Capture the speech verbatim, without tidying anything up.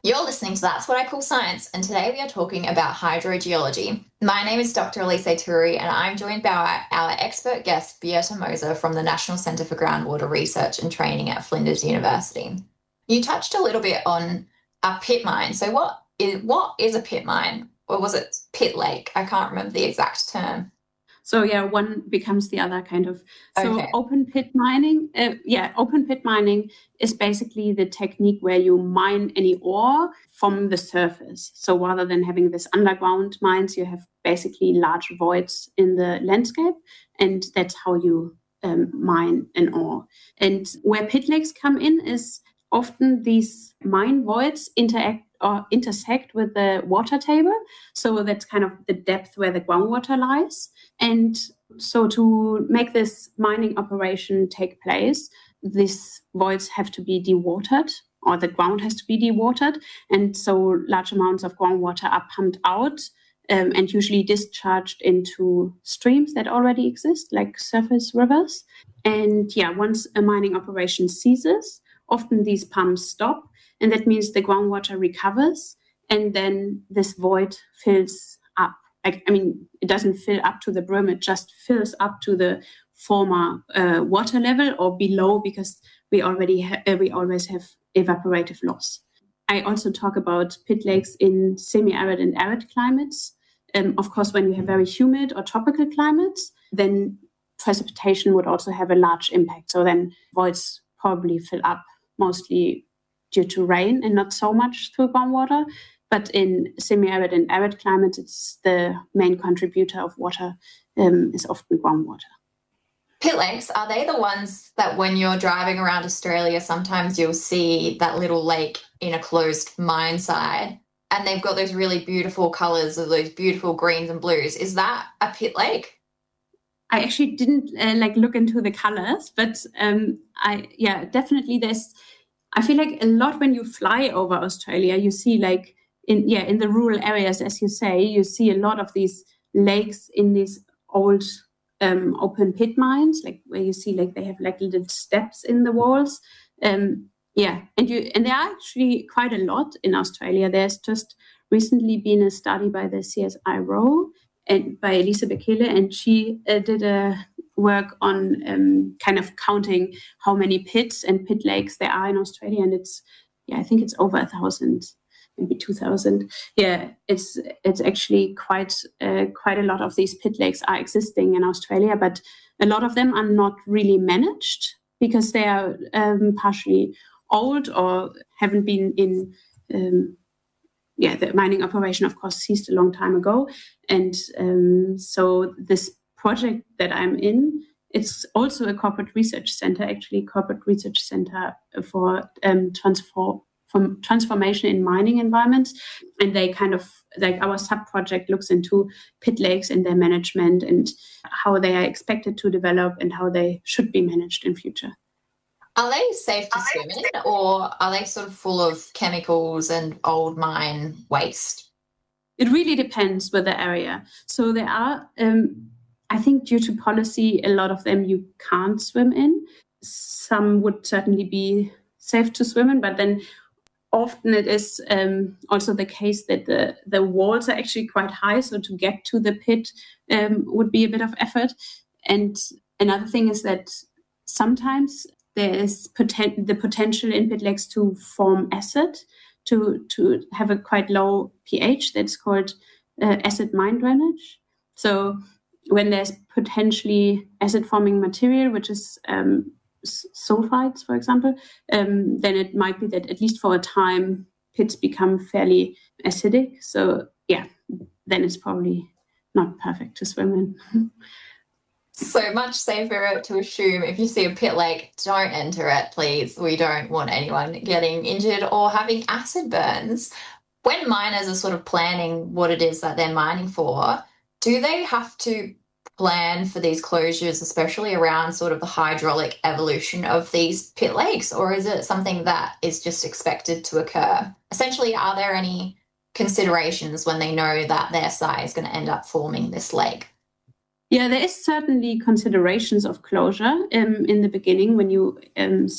You're listening to That's What I Call Science, and today we are talking about hydrogeology. My name is Doctor Elise Turi, and I'm joined by our, our expert guest, Beata Moser from the National Centre for Groundwater Research and Training at Flinders University. You touched a little bit on a pit mine. So what is, what is a pit mine? Or was it pit lake? I can't remember the exact term. So yeah, one becomes the other kind of. So Okay. open pit mining, uh, yeah, open pit mining is basically the technique where you mine any ore from the surface. So rather than having this underground mines, you have basically large voids in the landscape, and that's how you um, mine an ore. And where pit lakes come in is often these mine voids interact or intersect with the water table. So that's kind of the depth where the groundwater lies. And so to make this mining operation take place, these voids have to be dewatered, or the ground has to be dewatered. And so large amounts of groundwater are pumped out um, and usually discharged into streams that already exist, like surface rivers. And yeah, once a mining operation ceases, often these pumps stop, and that means the groundwater recovers, and then this void fills up. I, I mean, it doesn't fill up to the brim, it just fills up to the former uh, water level or below, because we already ha- uh, we always have evaporative loss. I also talk about pit lakes in semi-arid and arid climates. Um, of course, when you have very humid or tropical climates, then precipitation would also have a large impact. So then voids probably fill up mostly due to rain and not so much through groundwater. But in semi-arid and arid climates, it's the main contributor of water um, is often groundwater. Pit lakes, are they the ones that when you're driving around Australia, sometimes you'll see that little lake in a closed mine side, and they've got those really beautiful colours of those beautiful greens and blues? Is that a pit lake? I actually didn't uh, like look into the colors, but um, I yeah, definitely there's, I feel like a lot when you fly over Australia, you see like in yeah in the rural areas, as you say, you see a lot of these lakes in these old um, open pit mines, like where you see like they have like little steps in the walls. Um, yeah, and you and there are actually quite a lot in Australia. There's just recently been a study by the C S I R O and by Elisa Bekele, and she uh, did a work on um, kind of counting how many pits and pit lakes there are in Australia, and it's yeah, I think it's over a thousand, maybe two thousand. Yeah, it's it's actually quite uh, quite a lot of these pit lakes are existing in Australia, but a lot of them are not really managed because they are um, partially old or haven't been in. Um, yeah, the mining operation, of course, ceased a long time ago. And um, so this project that I'm in, it's also a corporate research center, actually corporate research center for um, transfer, from transformation in mining environments. And they kind of, like our sub-project looks into pit lakes and their management and how they are expected to develop and how they should be managed in future. Are they safe to swim in, or are they sort of full of chemicals and old mine waste? It really depends with the area. So there are, um, I think due to policy, a lot of them you can't swim in. Some would certainly be safe to swim in, but then often it is um, also the case that the, the walls are actually quite high. So to get to the pit um, would be a bit of effort. And another thing is that sometimes there is poten- the potential in pit lakes to form acid, to, to have a quite low pH that's called uh, acid mine drainage. So when there's potentially acid-forming material, which is um, sulfides, for example, um, then it might be that at least for a time, pits become fairly acidic. So yeah, then it's probably not perfect to swim in. So much safer to assume if you see a pit lake, don't enter it, please. We don't want anyone getting injured or having acid burns. When miners are sort of planning what it is that they're mining for, do they have to plan for these closures, especially around sort of the hydraulic evolution of these pit lakes, or is it something that is just expected to occur? Essentially, are there any considerations when they know that their site is going to end up forming this lake? Yeah, there is certainly considerations of closure um, in the beginning when you um,